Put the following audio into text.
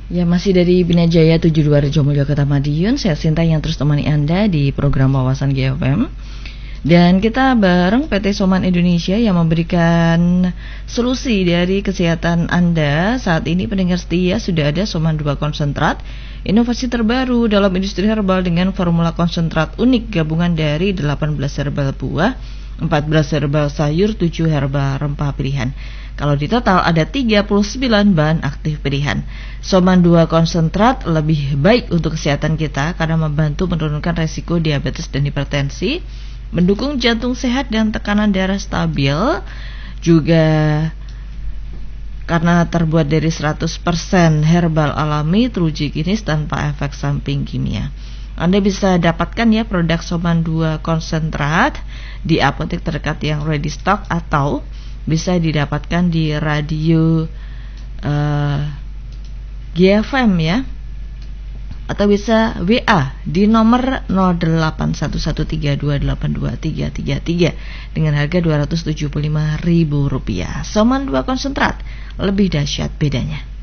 Ya, masih dari Bina Jaya 72 Rejomulyo Kota Madiun. Saya Sinta yang terus temani Anda di program Wawasan GFM. Dan kita bareng PT Soman Indonesia yang memberikan solusi dari kesehatan Anda. Saat ini pendengar setia sudah ada Soman 2 konsentrat, inovasi terbaru dalam industri herbal dengan formula konsentrat unik gabungan dari 18 herbal buah, 14 herbal sayur, 7 herbal rempah pilihan. Kalau di total ada 39 bahan aktif pilihan. Soman 2 konsentrat lebih baik untuk kesehatan kita karena membantu menurunkan resiko diabetes dan hipertensi, mendukung jantung sehat dan tekanan darah stabil, juga karena terbuat dari 100% herbal alami, teruji klinis tanpa efek samping kimia. Anda bisa dapatkan ya produk Soman 2 konsentrat di apotek terdekat yang ready stock atau bisa didapatkan di radio GFM ya, atau bisa WA di nomor 081132823333 dengan harga Rp275.000. Soman 2 konsentrat, lebih dahsyat bedanya.